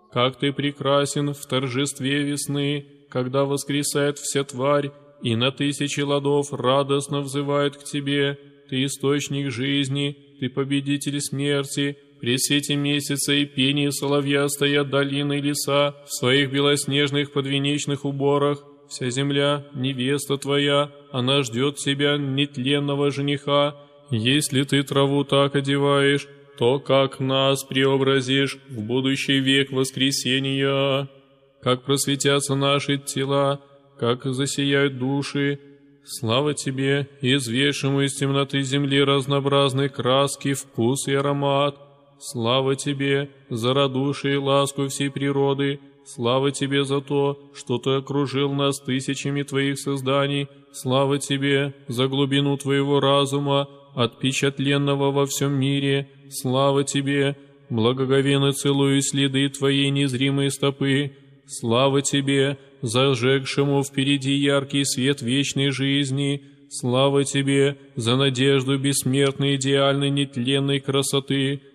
Как ты прекрасен в торжестве весны, когда воскресает вся тварь, и на тысячи ладов радостно взывает к тебе. Ты источник жизни, ты победитель смерти. При свете месяца и пении соловья стоят долины и леса в своих белоснежных подвенечных уборах. Вся земля — невеста твоя, она ждет тебя, нетленного жениха. Если ты траву так одеваешь, то как нас преобразишь в будущий век воскресения? Как просветятся наши тела, как засияют души. Слава тебе, изведшему из темноты земли разнообразной краски, вкус и аромат. Слава тебе за радушие и ласку всей природы. Слава тебе за то, что ты окружил нас тысячами твоих созданий. Слава тебе за глубину твоего разума, отпечатленного во всем мире. Слава тебе, благоговейно целую следы твоей незримой стопы. Слава тебе, зажегшему впереди яркий свет вечной жизни. Слава тебе за надежду бессмертной идеальной нетленной красоты.